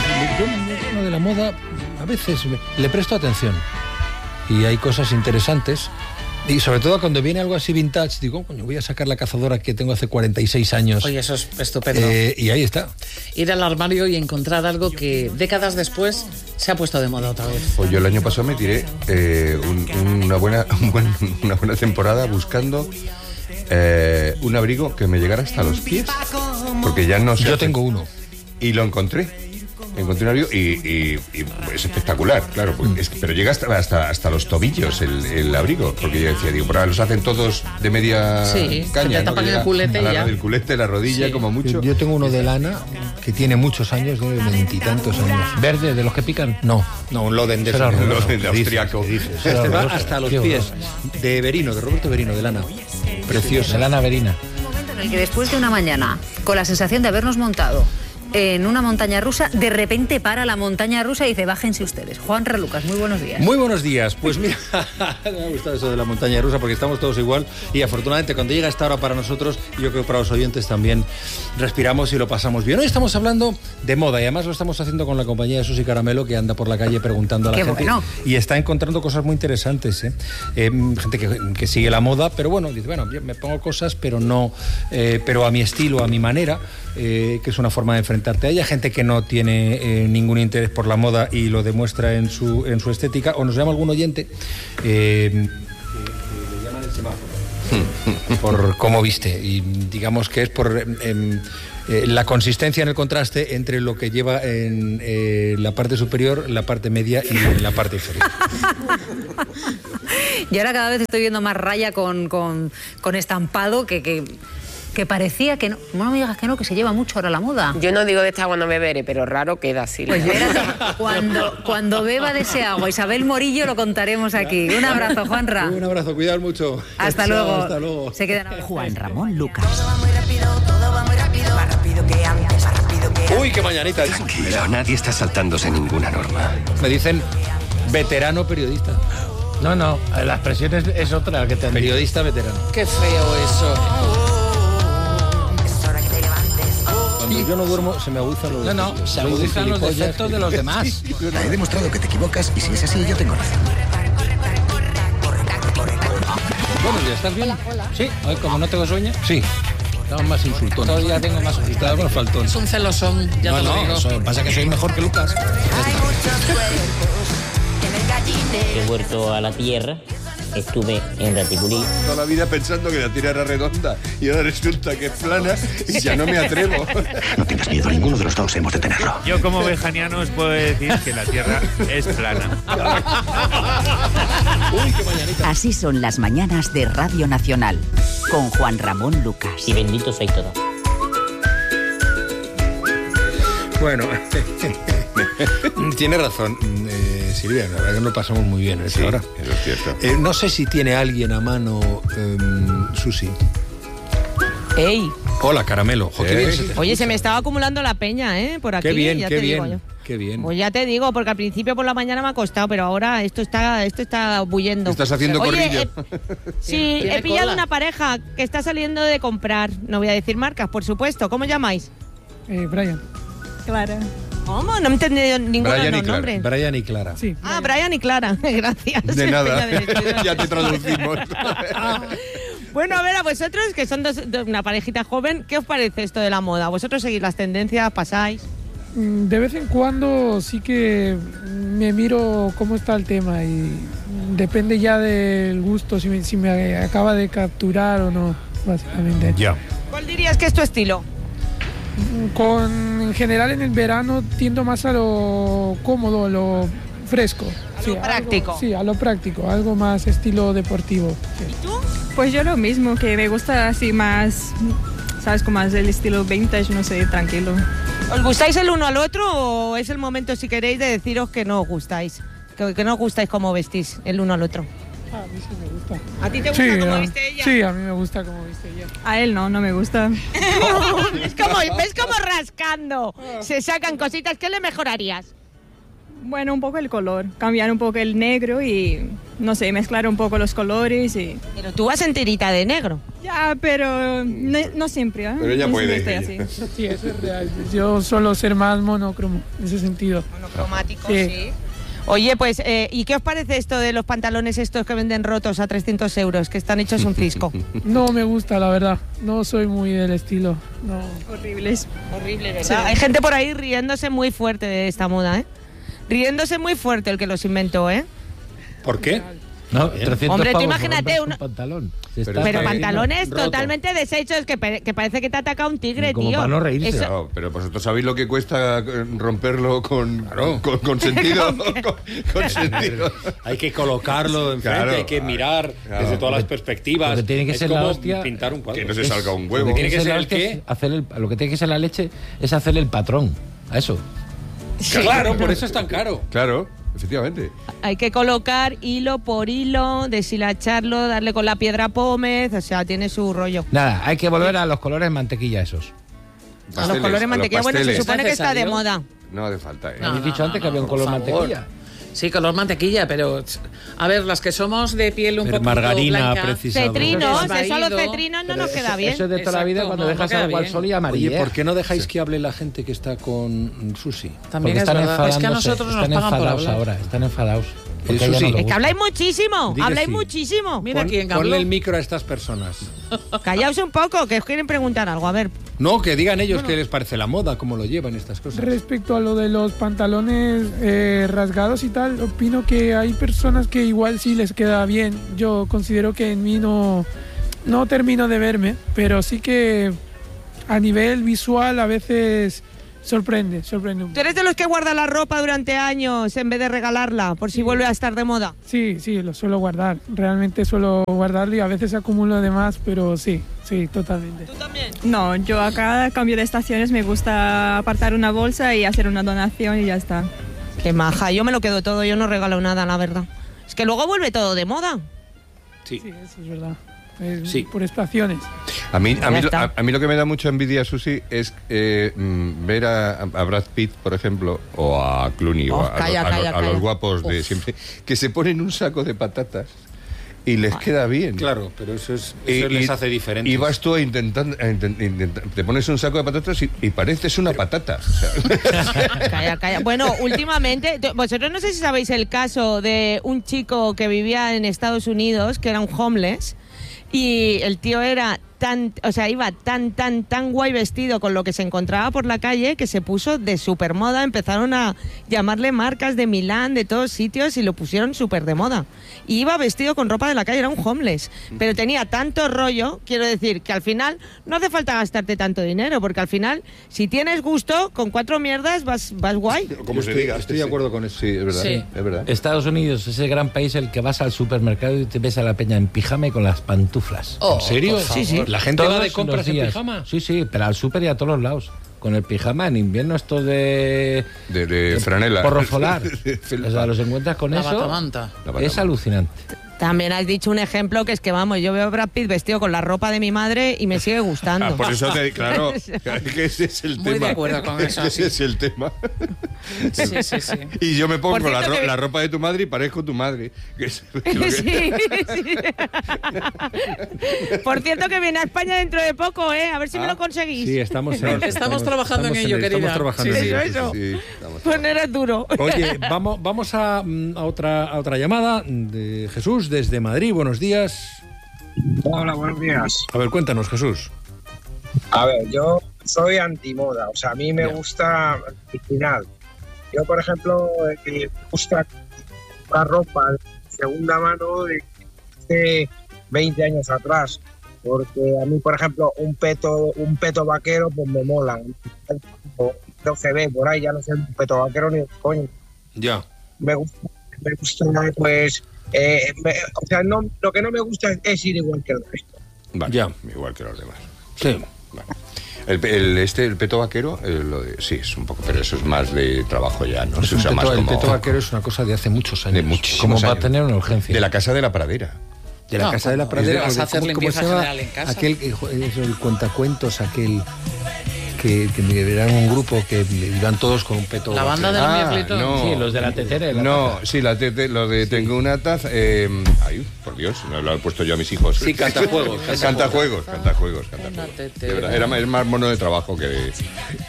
Yo de la moda a veces le presto atención y hay cosas interesantes. Y sobre todo cuando viene algo así vintage, digo, coño, voy a sacar la cazadora que tengo hace 46 años. Oye, eso es estupendo. Y ahí está. Ir al armario y encontrar algo que décadas después se ha puesto de moda otra vez. Pues yo el año pasado me tiré una buena temporada buscando un abrigo que me llegara hasta los pies. Porque ya no sé. Yo tengo uno. Y lo encontré. Encontré un abrigo y es espectacular, claro, pero llega hasta los tobillos el abrigo, porque yo decía, digo, por ahora los hacen todos de media caña, te tapan el culete y ya. El culete, la rodilla, sí. Como mucho. Yo tengo uno de lana que tiene muchos años, de 20 y tantos años. ¿Verde, de los que pican? No, un Loden de esos. De austriaco. Este va hasta los pies, de Verino, de Roberto Verino, de lana. Preciosa. De lana verina. Un momento en el que después de una mañana, con la sensación de habernos montado en una montaña rusa, de repente para la montaña rusa y dice, bájense ustedes. Juanra Lucas, muy buenos días. Muy buenos días. Pues mira, me ha gustado eso de la montaña rusa porque estamos todos igual y afortunadamente cuando llega esta hora para nosotros, y yo creo que para los oyentes también, respiramos y lo pasamos bien. Hoy estamos hablando de moda y además lo estamos haciendo con la compañía de Susi Caramelo, que anda por la calle preguntando a la gente. Bueno. Y está encontrando cosas muy interesantes, gente que sigue la moda, pero bueno, dice, bueno, yo me pongo cosas, pero no, pero a mi estilo, a mi manera, que es una forma de enfrentarse a ella, gente que no tiene ningún interés por la moda y lo demuestra en su estética, o nos llama algún oyente que le llaman el semáforo por cómo viste, y digamos que es por la consistencia en el contraste entre lo que lleva en la parte superior, la parte media y la parte inferior. Y ahora cada vez estoy viendo más raya con estampado que parecía que no me digas que se lleva mucho ahora la moda. Yo no digo de esta agua no beberé, pero raro queda así. Pues espérate, cuando beba de ese agua Isabel Morillo lo contaremos aquí. Un abrazo, Juanra. Un abrazo, cuidado mucho. Hasta luego. Se quedan Juan Ramón Lucas. Todo va muy rápido, más rápido que antes, más rápido que antes. Uy, qué mañanita. Tranquilo, nadie está saltándose ninguna norma. Me dicen veterano periodista. No, la expresión es otra que te han periodista dicho. veterano. Qué feo eso. Cuando yo no duermo se me aguzan los defectos. Se aguzan los defectos de los demás. He demostrado que te equivocas y si es así yo tengo razón. Buenos días, ¿estás bien? Hola. Sí, hoy como no tengo sueño. Sí. Estamos más insultones. Todavía tengo más insultados, más faltón. Es un celosón, ya te lo digo. Eso pasa que soy mejor que Lucas. Hay muchos cuerpos en el gallinero. He vuelto a la tierra, estuve en Raticulí. Toda la vida pensando que la tierra era redonda y ahora resulta que es plana y ya no me atrevo. No tengas miedo, ninguno de los dos hemos de tenerlo. Yo como vejaniano os puedo decir que la tierra es plana. Uy, qué mañanita. Así son las mañanas de Radio Nacional, con Juan Ramón Lucas. Y bendito sois todos. Bueno, tiene razón, Silvia, la verdad que nos pasamos muy bien Sí, ahora. eso es cierto. No sé si tiene alguien a mano, Susi. ¡Ey! Hola, Caramelo. Jo, qué bien se te Oye, escucha. se me estaba acumulando la peña, por aquí. Qué bien, ya qué te bien. Digo yo. Qué bien. Pues ya te digo, porque al principio por la mañana me ha costado, pero ahora esto está bullendo. Estás haciendo corrillo. Sí, he pillado una pareja que está saliendo de comprar. No voy a decir marcas, por supuesto. ¿Cómo llamáis? Brian. Clara. ¿Cómo? No he entendido ninguno de los nombres. Brian y Clara. Sí. Brian y Clara. Gracias. De nada. Ya te traducimos. Bueno, a ver, a vosotros, que son una parejita joven, ¿qué os parece esto de la moda? ¿Vosotros seguís las tendencias, pasáis? De vez en cuando sí que me miro cómo está el tema y depende ya del gusto, si me acaba de capturar o no, básicamente. Ya. ¿Cuál dirías que es tu estilo? En general en el verano tiendo más a lo cómodo, a lo fresco. A lo práctico. A lo práctico, algo más estilo deportivo. Sí. ¿Y tú? Pues yo lo mismo, que me gusta así más, ¿sabes? Como más el estilo vintage, no sé, tranquilo. ¿Os gustáis el uno al otro o es el momento, si queréis, de deciros que no os gustáis? Que no os gustáis cómo vestís el uno al otro. A mí sí me gusta. ¿A ti te gusta cómo viste ella? Sí, a mí me gusta cómo viste ella. A él no me gusta. ¿Ves como rascando? Se sacan cositas. ¿Qué le mejorarías? Bueno, un poco el color, cambiar un poco el negro y no sé, mezclar un poco los colores y... Pero tú vas enterita de negro. Ya, pero no siempre, ¿eh? Pero ella No puede. siempre estoy así. Sí, eso es real. Yo suelo ser más monócromo en ese sentido. Monocromático, sí. Oye, pues, ¿y qué os parece esto de los pantalones estos que venden rotos a 300 euros, que están hechos un cisco? No me gusta, la verdad. No soy muy del estilo. No. Horribles. Horrible, ¿verdad? Sí. Hay gente por ahí riéndose muy fuerte de esta moda, ¿eh? Riéndose muy fuerte el que los inventó, ¿eh? ¿Por qué? No, 300 Hombre, tú pavos imagínate por un pantalón. Pero pantalones roto. totalmente deshechos que parece que te ha atacado un tigre, Como tío. para no reírse. Eso- Claro, pero vosotros sabéis lo que cuesta romperlo con sentido. con sentido. Hay que colocarlo enfrente, Claro, hay que mirar claro. desde todas las perspectivas. Lo que tiene que Es ser la como hostia pintar un cuadro. Que no se Es- salga un Lo huevo. que tiene que ser la el hostia qué. es lo que tiene que ser la leche es hacerle el patrón a eso. Claro, por eso es tan caro. Claro, efectivamente. Hay que colocar hilo por hilo, deshilacharlo, darle con la piedra pómez, o sea, tiene su rollo. Nada, hay que volver a los colores mantequilla esos. A los colores mantequilla, bueno, se pasteles. supone que está de ¿Necesario? moda. No hace falta, ¿eh? No, Habéis dicho antes que había un color por favor. mantequilla. Sí, color mantequilla, pero a ver, las que somos de piel un Pero poco margarina, blanca, precisado. Cetrinos, Desvaído. eso a los cetrinos no nos queda bien. Eso es de toda la vida Exacto, cuando no, dejas no queda algo al bien. sol y amarilla. Oye, ¿por qué no dejáis que hable la gente que está con Susi? También Porque es están verdad. Es que a enfadándose, nosotros nos están pagan por enfadados hablar. ahora, están enfadados. Porque Eso a ella sí. no le Es que gusta. habláis muchísimo, Di que habláis sí. muchísimo. Mira quién habló. Ponle el micro a estas personas. Callaos un poco, que os quieren preguntar algo. A ver, No, que digan ellos qué les parece la moda, cómo lo llevan estas cosas. Respecto a lo de los pantalones rasgados y tal, opino que hay personas que igual sí les queda bien. Yo considero que en mí no termino de verme, pero sí que a nivel visual a veces sorprende un ¿tú poco. eres de los que guarda la ropa durante años en vez de regalarla por si vuelve a estar de moda? Sí, lo suelo guardar. Realmente suelo guardarlo y a veces acumulo de más, pero sí, totalmente. ¿Tú también? No, yo a cada cambio de estaciones me gusta apartar una bolsa y hacer una donación y ya está. Qué maja, yo me lo quedo todo, yo no regalo nada, la verdad. Es que luego vuelve todo de moda. Sí. Sí, eso es verdad. Sí. Por estaciones. A mí está. lo que me da mucha envidia, Susi, es ver a Brad Pitt, por ejemplo, o a Clooney, o a calla. los guapos de siempre, que se ponen un saco de patatas y les queda bien. Claro, pero eso les hace diferentes. Y vas tú te pones un saco de patatas y pareces una patata. O sea, Calla. Bueno, últimamente, vosotros no sé si sabéis el caso de un chico que vivía en Estados Unidos, que era un homeless, y el tío era iba tan guay vestido con lo que se encontraba por la calle que se puso de super moda. Empezaron a llamarle marcas de Milán, de todos sitios, y lo pusieron súper de moda. Y iba vestido con ropa de la calle, era un homeless. Pero tenía tanto rollo, quiero decir, que al final no hace falta gastarte tanto dinero, porque al final, si tienes gusto, con 4 mierdas vas guay. como se diga. Estoy de acuerdo con eso. Sí, es verdad. Sí. Es verdad. Estados Unidos es el gran país el que vas al supermercado y te ves a la peña en pijama y con las pantuflas. Oh, ¿En serio? por favor. Sí. La gente va Todos de compras los en días. pijama. Sí, pero al súper y a todos los lados. Con el pijama en invierno esto de franela. porro solar. O sea, los encuentras con La eso. batamanta. Es alucinante. También has dicho un ejemplo que es que, vamos, yo veo a Brad Pitt vestido con la ropa de mi madre y me sigue gustando. Por eso claro, que ese es el Muy tema. de acuerdo con eso, Ese es el tema. Sí. Y yo me pongo Por cierto que- la ropa de tu madre y parezco tu madre. Que es- Sí. Por cierto que viene a España dentro de poco, ¿eh? A ver si me lo conseguís. Sí, estamos trabajando en ello, querida. Estamos trabajando en ello. Eso. Sí, estamos- Pues no eres duro. Oye, vamos a otra llamada de Jesús desde Madrid. Buenos días. Hola, buenos días. A ver, cuéntanos, Jesús. A ver, yo soy antimoda, o sea, a mí me gusta original. Yo, por ejemplo, me gusta la ropa de segunda mano de 20 años atrás, porque a mí, por ejemplo, un peto vaquero, pues me mola. No se ve por ahí, ya no sé un peto vaquero ni coño. Ya. Me gusta pues, o sea, no, lo que no me gusta es ir igual que el resto. Vale, Ya. igual que los demás. Sí. Vale. El peto vaquero, sí, es un poco, pero eso es más de trabajo ya, ¿no? Se usa más El como peto vaquero es una cosa de hace muchos años. de muchísimos Como va a años. tener una urgencia. De la casa de la pradera. De la No, casa de la como pradera. vas a hacer ¿Cómo limpieza se llama? general en casa. Aquel, el cuentacuentos, aquel que eran un grupo que iban todos con un peto. La banda de los Miaflitos. No. Sí, los de la tetera. No, sí, la tete, lo de tengo una taza. Ay, por Dios, no lo he puesto yo a mis hijos. Sí, cantajuegos. Cantajuegos. De verdad, es más mono de trabajo que